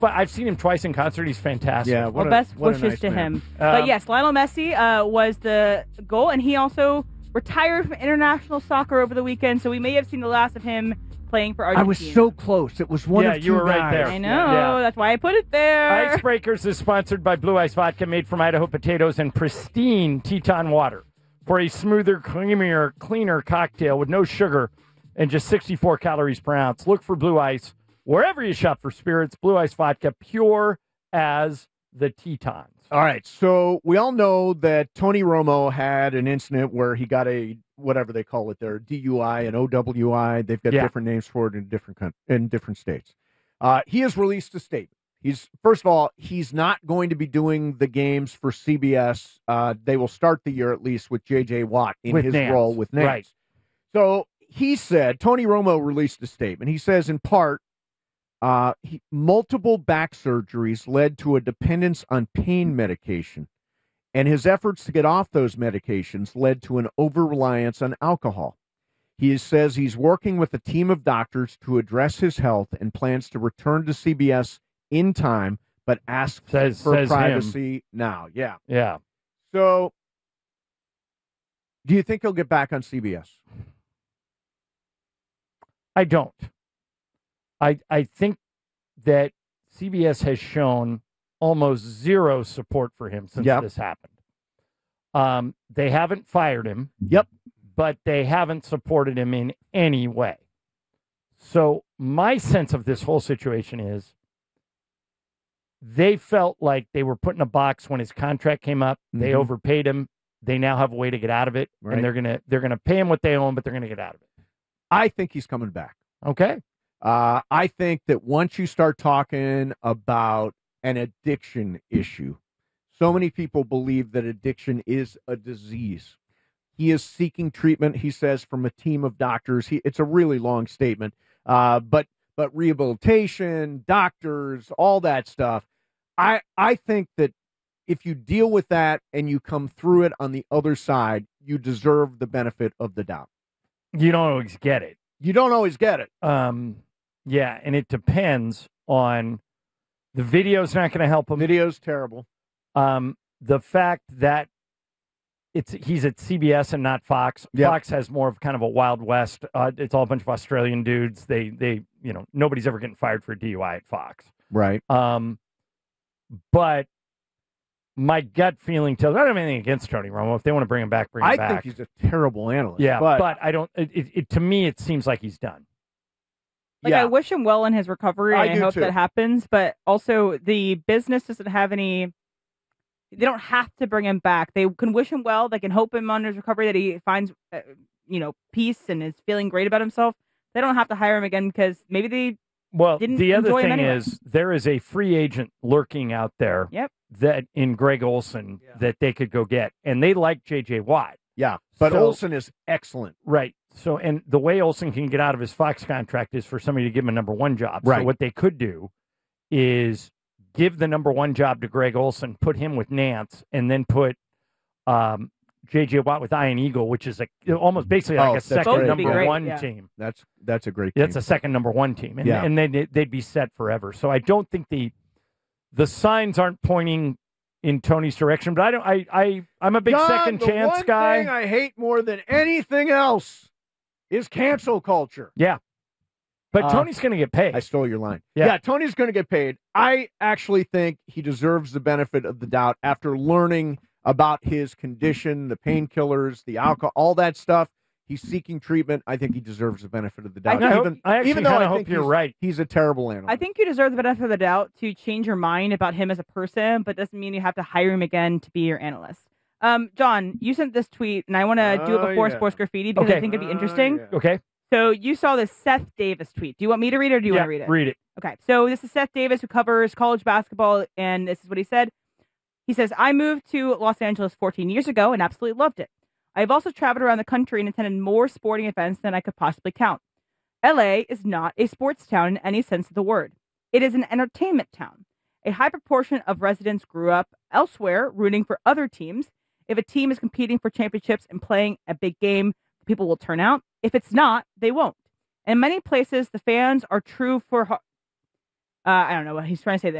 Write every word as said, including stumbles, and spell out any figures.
but I've seen him twice in concert. He's fantastic. Yeah, well, a, best wishes nice to man. him. Um, but yes, Lionel Messi uh, was the goal, and he also retired from international soccer over the weekend, so we may have seen the last of him playing for Argentina. I was so close. It was one Yeah, of two you were right guys. there. I know. Yeah. That's why I put it there. Icebreakers is sponsored by Blue Ice Vodka, made from Idaho potatoes and pristine Teton water for a smoother, creamier, cleaner cocktail with no sugar and just sixty-four calories per ounce. Look for Blue Ice wherever you shop for spirits. Blue Ice Vodka, pure as the Tetons. All right, so we all know that Tony Romo had an incident where he got a, whatever they call it there, D U I and O W I. They've got Yeah. different names for it in different coun- in different states. Uh, he has released a statement. He's first of all, he's not going to be doing the games for C B S. Uh, they will start the year at least with J J Watt in With his Nance. role with Nance. Right. So he said, Tony Romo released a statement. He says, in part, uh, he, multiple back surgeries led to a dependence on pain medication, and his efforts to get off those medications led to an over-reliance on alcohol. He says he's working with a team of doctors to address his health and plans to return to C B S in time, but asks Says- for says him. privacy now. Yeah. Yeah. So, do you think he'll get back on C B S? I don't. I I think that C B S has shown almost zero support for him since Yep. this happened. Um, they haven't fired him. Yep. But they haven't supported him in any way. So my sense of this whole situation is they felt like they were put in a box when his contract came up. They Mhm. overpaid him. They now have a way to get out of it, Right. and they're gonna they're gonna pay him what they owe him, but they're gonna get out of it. I think he's coming back. Okay. Uh, I think that once you start talking about an addiction issue, so many people believe that addiction is a disease. He is seeking treatment, he says, from a team of doctors. He, it's a really long statement, uh, but but rehabilitation, doctors, all that stuff. I I think that if you deal with that and you come through it on the other side, you deserve the benefit of the doubt. You don't always get it. You don't always get it. Um, yeah, and it depends on the video's not going to help him. Video's terrible. Um, the fact that it's he's at C B S and not Fox. Yep. Fox has more of kind of a Wild West. Uh, it's all a bunch of Australian dudes. They they you know nobody's ever getting fired for a D U I at Fox. Right. Um, but my gut feeling tells I don't have anything against Tony Romo. If they want to bring him back, bring him I back. think he's a terrible analyst. yeah, but, but, I don't. It, it, it to me it seems like he's done. Like, yeah, I wish him well in his recovery, I and I, do hope too. that happens. But also, the business doesn't have any. They don't have to bring him back. They can wish him well. They can hope him on his recovery that he finds, uh, you know, peace and is feeling great about himself. They don't have to hire him again because maybe they. Well, Didn't the other enjoy him thing anyway. is there is a free agent lurking out there. Yep. That in Greg Olson that they could go get, and they like J J Watt. yeah, but So- Olsen is excellent. Right. So, and the way Olsen can get out of his Fox contract is for somebody to give him a number one job. Right. So what they could do is give the number one job to Greg Olson, put him with Nance, and then put um, J J Watt with Iron Eagle, which is like almost basically Oh, like a that's second great. Both would be number great, one yeah. team. That's that's a great. That's team. a second number one team, and Yeah. and then they, they'd be set forever. So I don't think the the signs aren't pointing in Tony's direction. But I don't. I I I'm a big John, second the chance one guy. thing I hate more than anything else is cancel culture. Yeah, but Uh, Tony's going to get paid. I stole your line. Yeah. Yeah, Tony's going to get paid. I actually think he deserves the benefit of the doubt after learning about his condition, the painkillers, the alcohol, all that stuff. He's seeking treatment. I think he deserves the benefit of the doubt. I hope- even, I actually even though kinda I hope think you're he's, right. he's a terrible animal. I think you deserve the benefit of the doubt to change your mind about him as a person, but doesn't mean you have to hire him again to be your analyst. Um, John, you sent this tweet, and I want to do it Oh, before yeah. Sports Graffiti because Okay. I think it'd be Oh, interesting. yeah. okay. So you saw this Seth Davis tweet. Do you want me to read it or do you yeah, want to read it? Read it. Okay, so this is Seth Davis who covers college basketball, and this is what he said. He says, I moved to Los Angeles fourteen years ago and absolutely loved it. I've also traveled around the country and attended more sporting events than I could possibly count. L A is not a sports town in any sense of the word. It is an entertainment town. A high proportion of residents grew up elsewhere rooting for other teams. If a team is competing for championships and playing a big game, people will turn out. If it's not, they won't. In many places, the fans are true for Uh, I don't know what he's trying to say there.